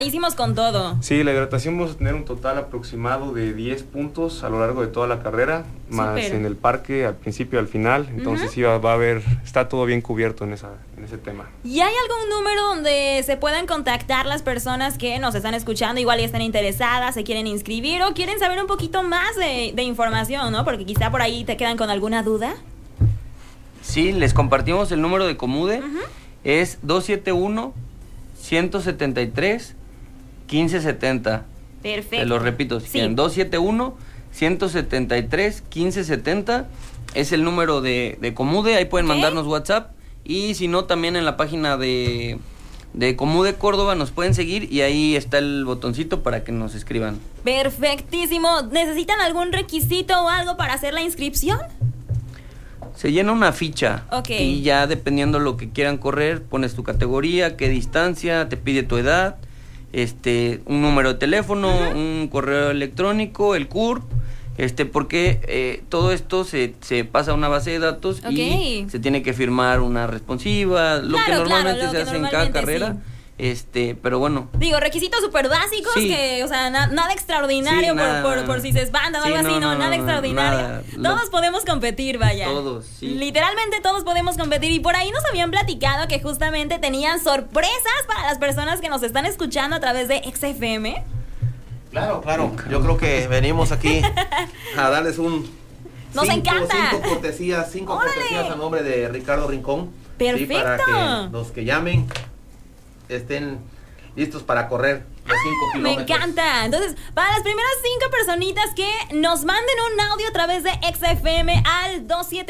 Hicimos con todo. Sí, la hidratación vamos a tener un total aproximado de 10 puntos a lo largo de toda la carrera, más en el parque al principio y al final. Entonces sí va a haber, está todo bien cubierto en ese tema. ¿Y hay algún número donde se puedan contactar las personas que nos están escuchando, igual y están interesadas, se quieren inscribir o quieren saber un poquito más de información, ¿no? Porque quizá por ahí te quedan con alguna duda. Sí, les compartimos el número de Comude. Es 271-173-1570. Perfecto. Te lo repito, si quieren, 271-173-1570 es el número de Comude, ahí pueden mandarnos WhatsApp, y si no, también en la página de Comude Córdoba nos pueden seguir y ahí está el botoncito para que nos escriban. Perfectísimo. ¿Necesitan algún requisito o algo para hacer la inscripción? Se llena una ficha y ya dependiendo lo que quieran correr, pones tu categoría, qué distancia, te pide tu edad, un número de teléfono, un correo electrónico, el CURP, porque todo esto se pasa a una base de datos y se tiene que firmar una responsiva, lo que normalmente se hace en cada carrera. Pero bueno. Digo, requisitos súper básicos que, o sea, nada extraordinario por si se espantan o algo así, nada extraordinario. Todos podemos competir, vaya. Todos, sí. Literalmente todos podemos competir. Y por ahí nos habían platicado que justamente tenían sorpresas para las personas que nos están escuchando a través de XFM. Claro. Yo creo que venimos aquí a darles Nos encanta. Cinco cortesías a nombre de Ricardo Rincón. Perfecto. Para que los que llamen estén listos para correr los 5 kilómetros. Me encanta. Entonces, para las primeras 5 personitas que nos manden un audio a través de XFM al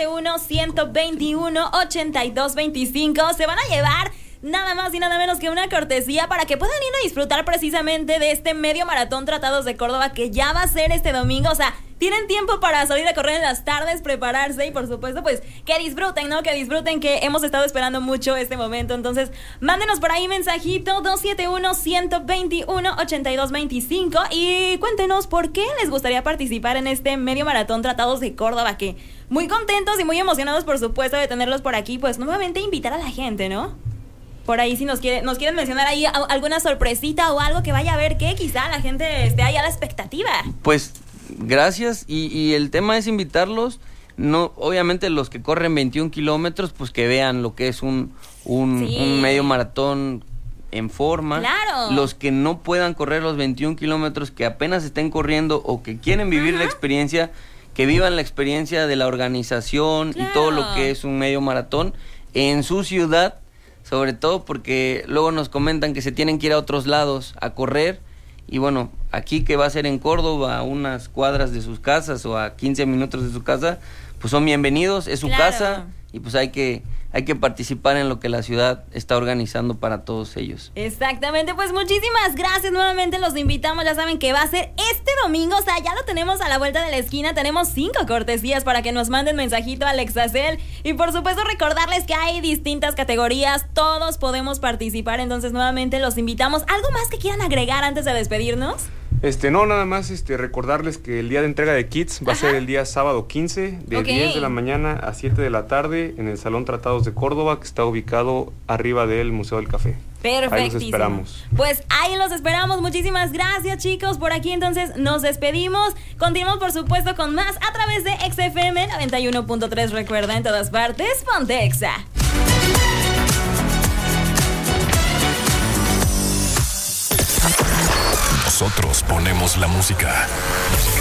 271-121-8225, se van a llevar nada más y nada menos que una cortesía para que puedan ir a disfrutar precisamente de este medio maratón Tratados de Córdoba que ya va a ser este domingo. O sea, tienen tiempo para salir a correr en las tardes, prepararse y por supuesto pues que disfruten, ¿no? Que disfruten, que hemos estado esperando mucho este momento. Entonces, mándenos por ahí mensajito 271-121-8225 y cuéntenos por qué les gustaría participar en este medio maratón Tratados de Córdoba, que muy contentos y muy emocionados por supuesto de tenerlos por aquí, pues nuevamente invitar a la gente, ¿no? Por ahí si nos quieren mencionar ahí alguna sorpresita o algo que vaya a ver que quizá la gente esté ahí a la expectativa. Pues gracias y el tema es invitarlos, no, obviamente los que corren 21 kilómetros pues que vean lo que es un medio maratón en forma. Claro. Los que no puedan correr los 21 kilómetros, que apenas estén corriendo o que quieren vivir la experiencia, que vivan la experiencia de la organización y todo lo que es un medio maratón en su ciudad. Sobre todo porque luego nos comentan que se tienen que ir a otros lados a correr. Y bueno, aquí que va a ser en Córdoba, a unas cuadras de sus casas o a 15 minutos de su casa, pues son bienvenidos, es su casa y pues hay que participar en lo que la ciudad está organizando para todos ellos. Exactamente, pues muchísimas gracias, nuevamente los invitamos, ya saben que va a ser este domingo, o sea, ya lo tenemos a la vuelta de la esquina, tenemos 5 cortesías para que nos manden mensajito a Lexacel y por supuesto recordarles que hay distintas categorías, todos podemos participar, entonces nuevamente los invitamos. ¿Algo más que quieran agregar antes de despedirnos? No, nada más recordarles que el día de entrega de kits va a ser el día sábado 15 de 10 de la mañana a 7 de la tarde en el Salón Tratados de Córdoba, que está ubicado arriba del Museo del Café. Perfectísimo. Ahí los esperamos. Pues ahí los esperamos. Muchísimas gracias, chicos. Por aquí entonces nos despedimos. Continuamos, por supuesto, con más a través de XFM 91.3. Recuerda, en todas partes, ponte Exa. Nosotros ponemos la música.